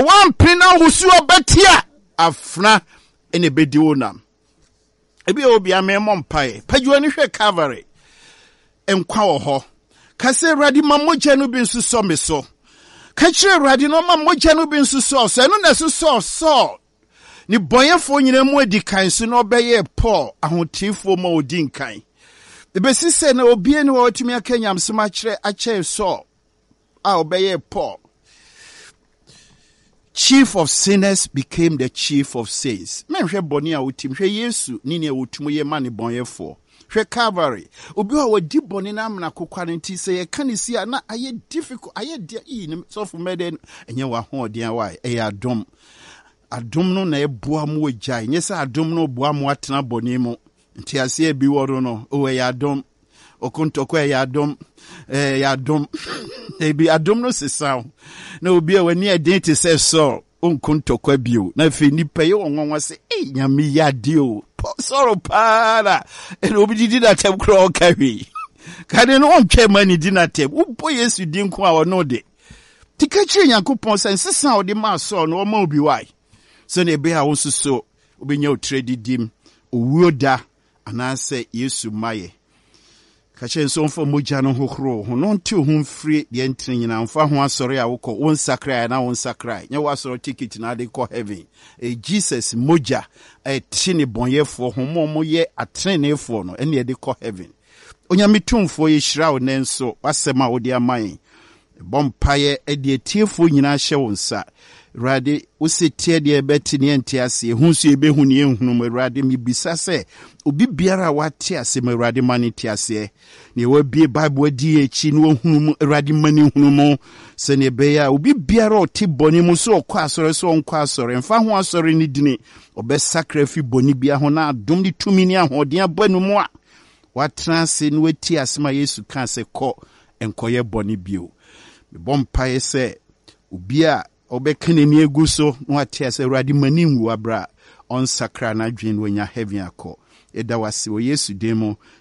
one pina husu obetia afna ene bedi wonam ebi obi amemom pae pajuani hwe Calvary enkwa wo ho kase radi mamogya no bi nso so me so ka kire radi no mamogya no bi nso so eno na so ni boyefo nyina mu adikan so no beye Paul ahotifo ma odinkan ebesi se na obi eni wo tumi akanyam sema kire ache so a obeye Paul. Chief of sinners became the chief of saints. Men hwe boni a wotim hwe Yesu ni ne wotum ye mane bonyefo. Hwe Calvary. Obi a wodi boni na amna kokwa nti se ye kanisi a na aye difficult aye dia so for meden enye wa ho odian why e adom. Adom no na eboa mu ogya. Nye se adom no boa mu atena boni mu. Nti ase e bi wodo no o e adom. Okontoko e adom. Adom. Ebi adom no sesa. Na obi a wani identity say so onkontoko bio. Na fe nipa ye wonwa se nyame yade o. Sorrow para. And obi did that tem kro kawi. Kade no ontwe mani di na tem. Upo Yesu di nko a wono de. Tika kire Yakobon say sesa o de ma so no ma obi wai. So na ebe a wonso so obi nya otredi dim owuoda anase Yesu maye. Kache so mfa mogya no hohoro ho no nti ho mfiri de entene nyina mfa ho asore a wokọ won sakrai na won sakrai nya wasoro ticket na de kọ heaven Jesus mogya tini bonyefo ho mo ye atrenefo no ene de kọ heaven onyamitumfo ye hyira wo nenso wasema wo de aman bompaye de tiefo nyina hye wo nsa Rade usetie de beti ne entiase hunsu ebehu ne ehunu Rade mi bisa se obi biara wate ase me Rade mani tiase ne wa bie Bible adi echi ne ohunu Rade mani hunu mo se ne beya obi biara oti boni mu so okwa asore so onkwa asore mfa ho asore ni dini obe sacrifice boni bia ho na adom ni tumi ni ahoden abanu mu a watrase ne wati asema Yesu kan se kọ enkoye boni bio me bompaye se obi a obekene ni egu so no atia se Awurade manim wu abra on sakra na dwen wanya heaven akọ eda wase o Yesu demo